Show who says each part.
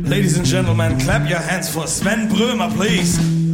Speaker 1: Ladies and gentlemen, clap your hands for Sven Brömer, please.